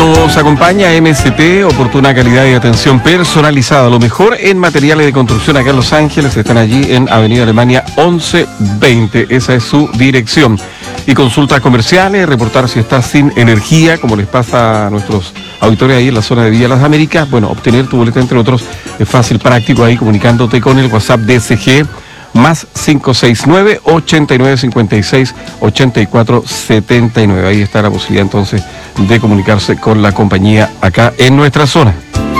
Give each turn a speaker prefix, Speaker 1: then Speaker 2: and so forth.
Speaker 1: Nos acompaña MSP, oportuna calidad y atención personalizada. Lo mejor en materiales de construcción acá en Los Ángeles. Están allí en Avenida Alemania 1120. Esa es su dirección. Y consultas comerciales, reportar si está sin energía, como les pasa a nuestros auditores ahí en la zona de Villa Las Américas. Bueno, obtener tu boleto, entre otros, es fácil, práctico ahí, comunicándote con el WhatsApp DSG más 569-8956-8479. Ahí está la posibilidad entonces de comunicarse con la compañía acá en nuestra zona.